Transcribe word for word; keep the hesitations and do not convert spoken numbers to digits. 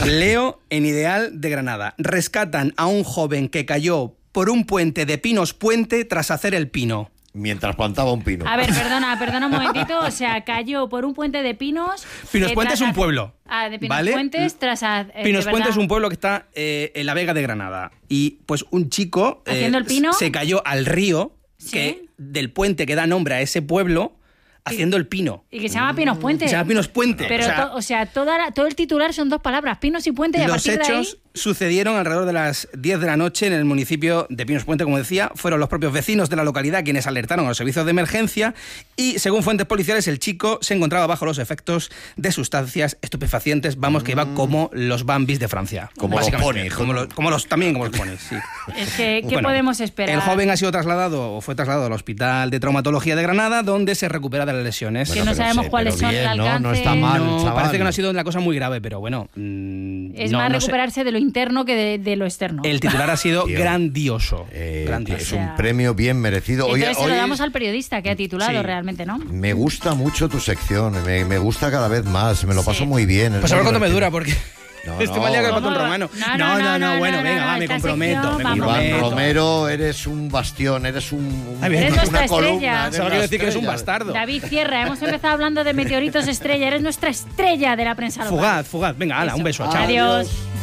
Leo en Ideal de Granada. Rescatan a un joven que cayó por un puente de Pinos Puente tras hacer el pino. Mientras plantaba un pino. A ver, perdona, perdona un momentito. O sea, cayó por un puente de pinos. Pinos eh, Puente es un hacer... pueblo. Ah, de Pinos ¿vale? Puentes tras... Eh, Pinos Puente es un pueblo que está eh, en la Vega de Granada. Y pues un chico... Eh, ¿Haciendo el pino? Se cayó al río, ¿Sí? que del puente que da nombre a ese pueblo, haciendo el pino. Y que se llama Pinos Puente. Se llama Pinos Puente. Pero, o sea, to, o sea toda la, todo el titular son dos palabras, Pinos y Puente, y a los partir hechos de ahí... sucedieron alrededor de las diez de la noche en el municipio de Pinos Puente, como decía. Fueron los propios vecinos de la localidad quienes alertaron a los servicios de emergencia y, según fuentes policiales, el chico se encontraba bajo los efectos de sustancias estupefacientes, vamos, que iba como los Bambis de Francia. Como los ponis. Como los, como los, también como los ponis, sí. Es que, ¿qué Bueno, podemos esperar? El joven ha sido trasladado o fue trasladado al Hospital de Traumatología de Granada, donde se recupera de las lesiones. Que no sabemos sí, cuáles pero son bien, el ¿no? alcance. No está mal. No, chaval. parece que no ha sido una cosa muy grave, pero bueno. Mmm, Es no, más no sé. recuperarse de lo interno que de, de lo externo. El titular ha sido Tío. grandioso. Eh, grandioso. es O sea, un premio bien merecido. Oye, Entonces se lo hoy damos al periodista que ha titulado Sí. realmente, ¿no? me gusta mucho tu sección, me, me gusta cada vez más, me lo Sí. paso muy bien. es Pues a ver muy cuánto me divertido. dura, porque No, estoy no. más liado que el ¿Cómo? patrón romano. No, no, no, no, bueno, no, venga, no, va, me esta comprometo, sección, me vamos. comprometo. Iván Romero, eres un bastión, eres un, un- Ay, eres una nuestra columna. estrella. eres Solo la quiero decir que eres un estrella. bastardo. David Sierra, hemos empezado hablando de meteoritos estrella, eres nuestra estrella de la prensa local. Fugaz, fugaz. Venga, ala, Eso. un beso, chao. Adiós.